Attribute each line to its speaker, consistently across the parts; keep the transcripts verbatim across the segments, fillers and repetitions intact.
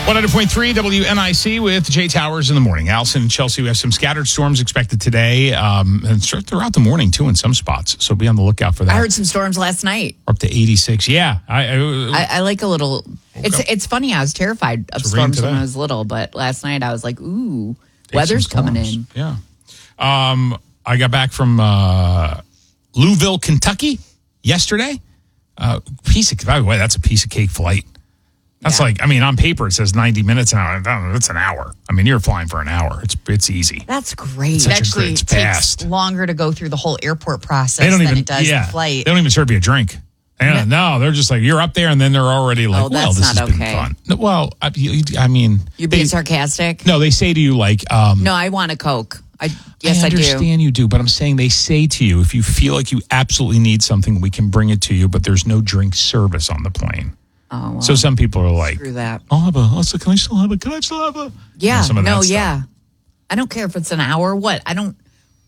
Speaker 1: one hundred point three W N I C with Jay Towers in the morning. Allison and Chelsea, we have some scattered storms expected today um, and throughout the morning, too, in some spots. So be on the lookout for that.
Speaker 2: I heard some storms last night.
Speaker 1: Up to eighty-six. Yeah. I, I,
Speaker 2: I, I like a little... Okay. It's it's funny. I was terrified of
Speaker 1: It's
Speaker 2: storms when I was little, but last night I was like, ooh, Take weather's coming in.
Speaker 1: Yeah. Um, I got back from uh, Louisville, Kentucky yesterday. Uh, piece of, by the way, that's a piece of cake flight. That's yeah. like, I mean, on paper it says ninety minutes an hour. That's an hour. I mean, you're flying for an hour. It's it's easy.
Speaker 2: That's great.
Speaker 1: It's
Speaker 3: it actually
Speaker 1: great, it's
Speaker 3: takes
Speaker 1: fast.
Speaker 3: longer to go through the whole airport process
Speaker 1: they don't
Speaker 3: than
Speaker 1: even,
Speaker 3: it does
Speaker 1: yeah,
Speaker 3: the flight.
Speaker 1: They don't even serve you a drink. No, no, they're just like, you're up there, and then they're already like,
Speaker 2: oh,
Speaker 1: well, this has
Speaker 2: okay.
Speaker 1: been fun. No, well, I, I mean.
Speaker 2: You're being
Speaker 1: they,
Speaker 2: sarcastic?
Speaker 1: No, they say to you like. Um,
Speaker 2: no, I want a Coke. I, yes,
Speaker 1: I
Speaker 2: I do.
Speaker 1: understand you do, but I'm saying they say to you, if you feel like you absolutely need something, we can bring it to you, but there's no drink service on the plane.
Speaker 2: Oh, well,
Speaker 1: so some people are like,
Speaker 2: screw that.
Speaker 1: I'll have a, also, can I still have a, can I still have a?
Speaker 2: Yeah,
Speaker 1: you know,
Speaker 2: no, yeah. I don't care if it's an hour. What? I don't,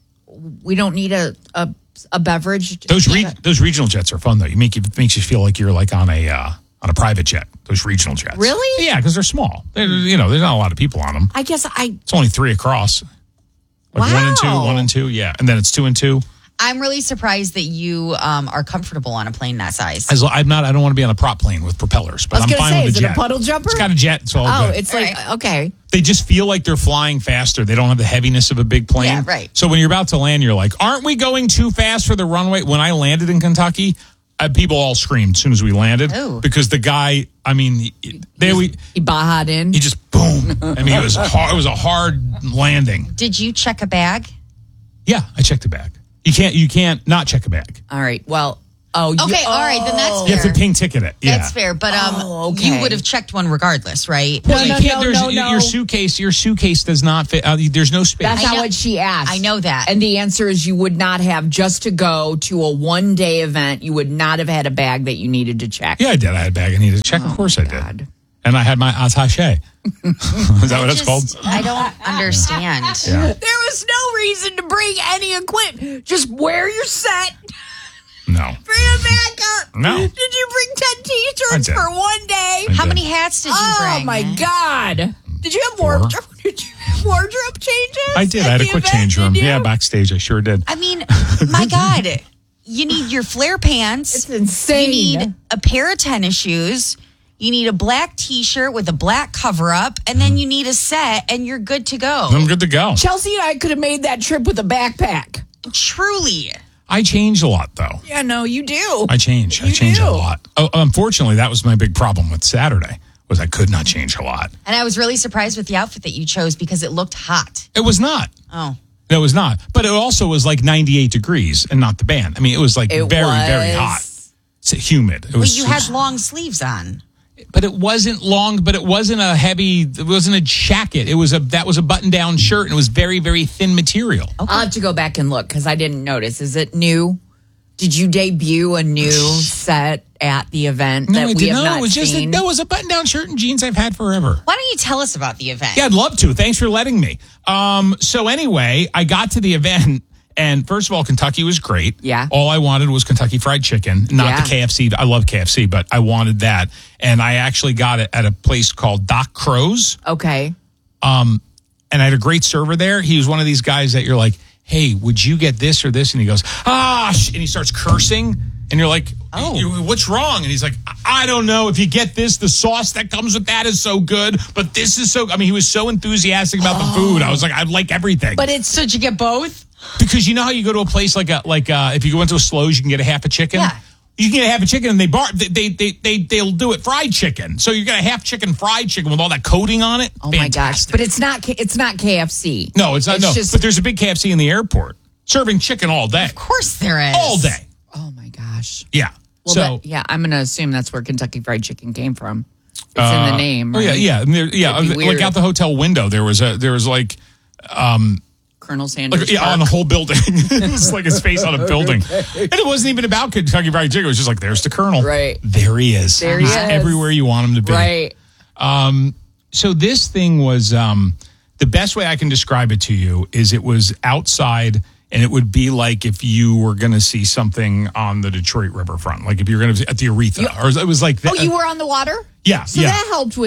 Speaker 2: we don't need a, a, a beverage.
Speaker 1: Those re, those regional jets are fun, though. You make you, it makes you feel like you're like on a, uh, on a private jet, those regional jets.
Speaker 2: Really?
Speaker 1: Yeah, because they're small. They're, you know, there's not a lot of people on them.
Speaker 2: I guess I.
Speaker 1: It's only three across. Like
Speaker 2: wow.
Speaker 1: one and two, one and two, yeah. And then it's two and two.
Speaker 3: I'm really surprised that you um, are comfortable on a plane that size.
Speaker 1: As, I'm not. I don't want to be on a prop plane with propellers, but
Speaker 2: I was
Speaker 1: I'm fine
Speaker 2: say,
Speaker 1: with
Speaker 2: is
Speaker 1: the jet.
Speaker 2: Is it a puddle jumper?
Speaker 1: It's got a jet. It's all
Speaker 2: oh,
Speaker 1: good.
Speaker 2: it's like,
Speaker 3: right.
Speaker 2: okay.
Speaker 1: They just feel like they're flying faster. They don't have the heaviness of a big plane.
Speaker 3: Yeah, right.
Speaker 1: So when you're about to land, you're like, aren't we going too fast for the runway? When I landed in Kentucky, uh, people all screamed as soon as we landed.
Speaker 3: Ooh.
Speaker 1: Because the guy, I mean, he, they, we,
Speaker 2: he bahaed in.
Speaker 1: he just boom. I mean, it was, hard, it was a hard landing.
Speaker 3: Did you check a bag?
Speaker 1: Yeah, I checked the bag. You can't you can't not check a bag.
Speaker 2: All right. Well, oh,
Speaker 3: Okay,
Speaker 2: you,
Speaker 3: all right, then that's
Speaker 1: You
Speaker 3: fair.
Speaker 1: have to pink ticket it. Yeah.
Speaker 3: That's fair, but um,
Speaker 2: Oh, okay.
Speaker 3: you would have checked one regardless, right?
Speaker 1: Well,
Speaker 2: No,
Speaker 1: you
Speaker 2: no,
Speaker 1: can't.
Speaker 2: no,
Speaker 1: there's
Speaker 2: no, no.
Speaker 1: your suitcase. Your suitcase does not fit. Uh, there's no space.
Speaker 2: That's
Speaker 3: I
Speaker 2: not
Speaker 3: know-
Speaker 2: what she asked.
Speaker 3: I know that.
Speaker 2: And the answer is you would not have, just to go to a one day event, you would not have had a bag that you needed to check.
Speaker 1: Yeah, I did. I had a bag I needed to check.
Speaker 2: Oh,
Speaker 1: of course I
Speaker 2: God.
Speaker 1: did. And I had my attaché. Is that what it's
Speaker 3: Just-
Speaker 1: called?
Speaker 3: I don't understand.
Speaker 1: Yeah.
Speaker 2: There was no reason to bring any equipment. Just wear your set.
Speaker 1: No.
Speaker 2: Bring it back up.
Speaker 1: No.
Speaker 2: Did you bring ten T-shirts
Speaker 1: I did.
Speaker 2: for one day?
Speaker 1: I
Speaker 3: How
Speaker 1: did.
Speaker 3: many hats did you
Speaker 2: Oh,
Speaker 3: bring?
Speaker 2: my God. Did you have
Speaker 1: Four.
Speaker 2: wardrobe? Did you have wardrobe changes?
Speaker 1: I did.
Speaker 2: at
Speaker 1: I had a
Speaker 2: the
Speaker 1: quick
Speaker 2: event?
Speaker 1: change room.
Speaker 2: Did you?
Speaker 1: Yeah, backstage. I sure did.
Speaker 3: I mean, my God, you need your flare pants.
Speaker 2: It's insane.
Speaker 3: You need a pair of tennis shoes. You need a black T-shirt with a black cover-up, and then you need a set, and you're good to go.
Speaker 1: I'm good to go.
Speaker 2: Chelsea and I could have made that trip with a backpack.
Speaker 3: Truly.
Speaker 1: I change a lot, though.
Speaker 2: Yeah, no, you do.
Speaker 1: I change. I
Speaker 2: You
Speaker 1: change
Speaker 2: do.
Speaker 1: a lot. Oh, unfortunately, that was my big problem with Saturday, was I could not change a lot.
Speaker 3: And I was really surprised with the outfit that you chose because it looked hot.
Speaker 1: It was not.
Speaker 3: Oh.
Speaker 1: No, it was not. But it also was like ninety-eight degrees and not the band. I mean, it was like
Speaker 2: It
Speaker 1: very,
Speaker 2: was.
Speaker 1: very hot. It's humid. It
Speaker 3: But
Speaker 1: was.
Speaker 3: you had long sleeves on.
Speaker 1: But it wasn't long. But it wasn't a heavy. It wasn't a jacket. It was a that was a button-down shirt, and it was very, very thin material.
Speaker 2: I'll have to go back and look because I didn't notice. Is it new? Did you debut a new set at the event
Speaker 1: No,
Speaker 2: that
Speaker 1: I
Speaker 2: we
Speaker 1: did
Speaker 2: have
Speaker 1: not.
Speaker 2: not
Speaker 1: It was just a,
Speaker 2: seen?
Speaker 1: no, it was a button-down shirt and jeans I've had forever.
Speaker 3: Why don't you tell us about the event?
Speaker 1: Yeah, I'd love to. Thanks for letting me. Um, so anyway, I got to the event, and first of all, Kentucky was great.
Speaker 2: Yeah.
Speaker 1: All I wanted was Kentucky Fried Chicken, not
Speaker 2: Yeah.
Speaker 1: the K F C. I love K F C, but I wanted that. And I actually got it at a place called Doc Crow's.
Speaker 2: Okay.
Speaker 1: Um, and I had a great server there. He was one of these guys that you're like, hey, would you get this or this? And he goes, ah, sh-, and he starts cursing. And you're like,
Speaker 3: Oh.
Speaker 1: "You- what's wrong? And he's like, I don't know. If you get this, the sauce that comes with that is so good. But this is so, I mean, he was so enthusiastic about the food. I was like, I like everything.
Speaker 2: But it's
Speaker 3: So did you get both?
Speaker 1: Because you know how you go to a place like a, like uh, if you go into a Slows, you can get a half a chicken?
Speaker 3: Yeah.
Speaker 1: You can get a half a chicken and they bar they they they, they they'll do it fried chicken. So you get a half chicken fried chicken with all that coating on it.
Speaker 2: oh my gosh!
Speaker 1: Fantastic.
Speaker 2: But it's not. K- It's not K F C.
Speaker 1: No, it's not.
Speaker 2: It's
Speaker 1: no,
Speaker 2: just-
Speaker 1: but there's a big K F C in the airport serving chicken all day,
Speaker 3: Of course there is.
Speaker 1: all day.
Speaker 2: Oh my gosh!
Speaker 1: Yeah.
Speaker 2: Well,
Speaker 1: so
Speaker 2: that, yeah, I'm going to assume that's where Kentucky Fried Chicken came from. It's in the name.
Speaker 1: oh yeah,
Speaker 2: right?
Speaker 1: yeah, and there, yeah.
Speaker 2: It'd be
Speaker 1: Like
Speaker 2: weird.
Speaker 1: out the hotel window, there was a there was like
Speaker 2: Colonel Sanders.
Speaker 1: like yeah
Speaker 2: Park.
Speaker 1: on the whole building. It's like his face on a building, and it wasn't even about Kentucky Fried Chicken. It was just like there's the Colonel.
Speaker 2: Right.
Speaker 1: There he is.
Speaker 2: There he
Speaker 1: He's
Speaker 2: is.
Speaker 1: everywhere you want him to be.
Speaker 2: Right.
Speaker 1: So this thing was um, the best way I can describe it to you is it was outside, and it would be like if you were going to see something on the Detroit riverfront, like if you're going to at the Aretha, or it was like that.
Speaker 2: Oh, you were on the water?
Speaker 1: yeah,
Speaker 2: So
Speaker 1: yeah.
Speaker 2: that helped with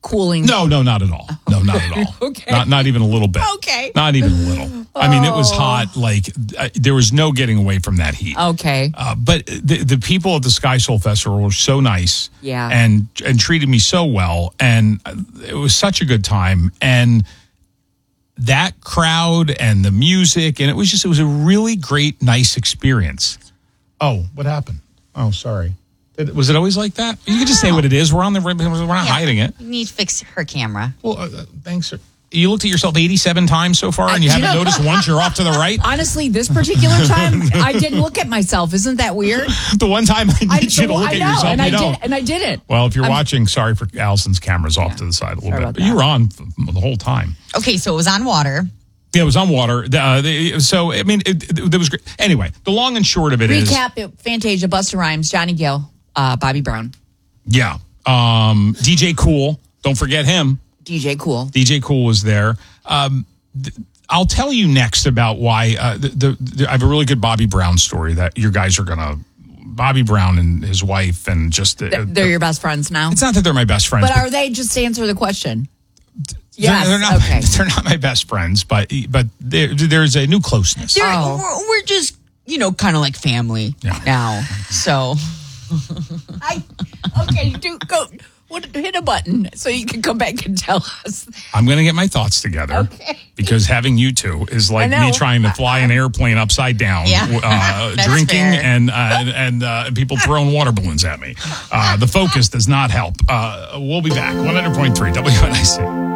Speaker 2: cooling.
Speaker 1: No, no, not at all. No, not at all.
Speaker 2: Okay.
Speaker 1: Not not even a little bit.
Speaker 2: Okay.
Speaker 1: Not even a little. I mean, it was hot. Like uh, there was no getting away from that heat.
Speaker 2: Okay.
Speaker 1: Uh, but the the people at the Sky Soul Festival were so nice.
Speaker 2: Yeah.
Speaker 1: And and treated me so well, and it was such a good time. And that crowd and the music, and it was just it was a really great, nice experience. Oh, what happened? Oh, sorry. It- Was it always like that? You can just say what it is. We're on the we're not hiding it.
Speaker 3: You need to fix her camera.
Speaker 1: Well, uh, thanks. Sir. You looked at yourself eighty-seven times so far, and you
Speaker 2: I-
Speaker 1: haven't
Speaker 2: you know-
Speaker 1: noticed once you're off to the right.
Speaker 2: Honestly, this particular time, I didn't look at myself. Isn't that weird?
Speaker 1: The one time I
Speaker 2: I,
Speaker 1: need you to look
Speaker 2: I
Speaker 1: at
Speaker 2: know,
Speaker 1: yourself,
Speaker 2: and
Speaker 1: you
Speaker 2: I
Speaker 1: don't.
Speaker 2: did, and I didn't.
Speaker 1: Well, if you're
Speaker 2: I'm-
Speaker 1: watching, sorry for Allison's camera's off to the side a little
Speaker 2: Sorry
Speaker 1: bit,
Speaker 2: about
Speaker 1: but you
Speaker 2: that.
Speaker 1: were on the whole time.
Speaker 3: Okay, so it was on water.
Speaker 1: Yeah, it was on water. Uh, they, so I mean, it, it, it was great. Anyway, the long and short of it is,
Speaker 2: Recap: it, Fantasia, Busta Rhymes, Johnny Gill, uh, Bobby Brown,
Speaker 1: yeah, um, D J Cool. Don't forget him.
Speaker 2: D J Cool.
Speaker 1: D J Cool was there. Um, th- I'll tell you next about why. Uh, the, the, the, I have a really good Bobby Brown story that you guys are gonna. Bobby Brown and his wife, and just uh,
Speaker 2: They're your best friends now.
Speaker 1: It's not that they're my best friends,
Speaker 2: But are they, just to answer the question?
Speaker 1: they're,
Speaker 2: Yes.
Speaker 1: they're not.
Speaker 2: Okay.
Speaker 1: They're not my best friends, but but there, there's a new closeness.
Speaker 3: They're-
Speaker 2: Oh.
Speaker 3: we're, we're just, you know, kind of like family
Speaker 1: Yeah.
Speaker 3: now. So
Speaker 2: I, okay, do go. What, hit a button so you can come back and tell us.
Speaker 1: I'm going to get my thoughts together
Speaker 2: Okay.
Speaker 1: because having you two is like
Speaker 2: I know.
Speaker 1: me trying to fly an airplane upside down,
Speaker 3: Yeah.
Speaker 1: uh,
Speaker 3: That's
Speaker 1: drinking
Speaker 3: fair.
Speaker 1: and uh, and uh, people throwing water balloons at me. Uh, the focus does not help. Uh, we'll be back. one hundred point three W N I C.